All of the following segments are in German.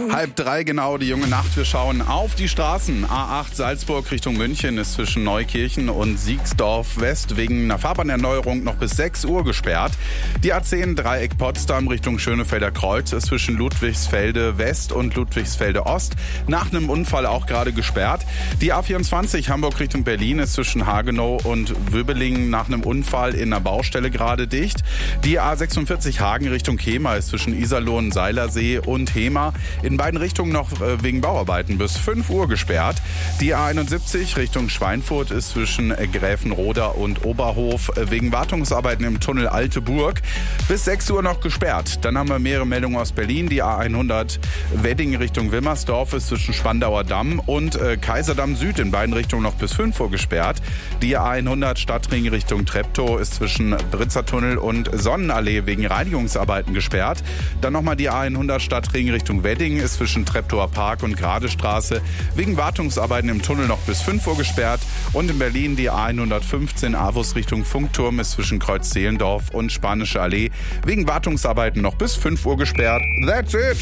2:30 genau, die junge Nacht. Wir schauen auf die Straßen. A8 Salzburg Richtung München ist zwischen Neukirchen und Siegsdorf West wegen einer Fahrbahnerneuerung noch bis 6 Uhr gesperrt. Die A10 Dreieck Potsdam Richtung Schönefelder Kreuz ist zwischen Ludwigsfelde West und Ludwigsfelde Ost nach einem Unfall auch gerade gesperrt. Die A24 Hamburg Richtung Berlin ist zwischen Hagenow und Wöbelingen nach einem Unfall in einer Baustelle gerade dicht. Die A46 Hagen Richtung Hemer ist zwischen Iserlohn, Seilersee und Hemer in beiden Richtungen noch wegen Bauarbeiten bis 5 Uhr gesperrt. Die A71 Richtung Schweinfurt ist zwischen Gräfenroda und Oberhof wegen Wartungsarbeiten im Tunnel Alte Burg bis 6 Uhr noch gesperrt. Dann haben wir mehrere Meldungen aus Berlin. Die A100 Wedding Richtung Wilmersdorf ist zwischen Spandauer Damm und Kaiserdamm Süd in beiden Richtungen noch bis 5 Uhr gesperrt. Die A100 Stadtring Richtung Treptow ist zwischen Britzertunnel und Sonnenallee wegen Reinigungsarbeiten gesperrt. Dann nochmal die A100 Stadtring Richtung Wedding ist zwischen Treptower Park und Gradestraße wegen Wartungsarbeiten im Tunnel noch bis 5 Uhr gesperrt. Und in Berlin die A115 Avus Richtung Funkturm ist zwischen Kreuz-Zehlendorf und Spanische Allee wegen Wartungsarbeiten noch bis 5 Uhr gesperrt. That's it!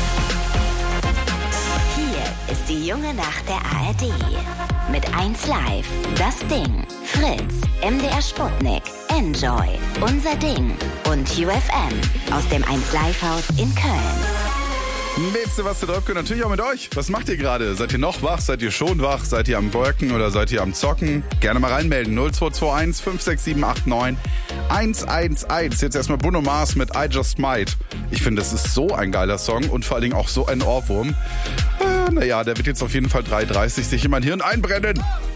Hier ist die junge Nacht der ARD. Mit 1Live, Das Ding, Fritz, MDR Sputnik, Enjoy, Unser Ding und UFM aus dem 1Live-Haus in Köln. Wisst ihr, was du drauf könnt? Natürlich auch mit euch. Was macht ihr gerade? Seid ihr noch wach? Seid ihr schon wach? Seid ihr am Worken oder seid ihr am Zocken? Gerne mal reinmelden. 0221 56789 111. Jetzt erstmal Bruno Mars mit I Just Might. Ich finde, das ist so ein geiler Song und vor allen Dingen auch so ein Ohrwurm. Naja, der wird jetzt auf jeden Fall 3:30 sich in mein Hirn einbrennen.